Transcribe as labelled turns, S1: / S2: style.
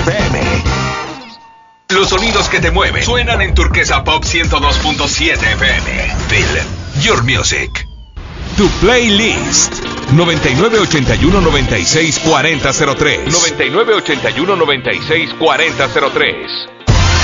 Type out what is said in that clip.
S1: FM. Los sonidos que te mueven suenan en Turquesa Pop 102.7 FM. Feel your music. Tu playlist 9981-964003 9981-964003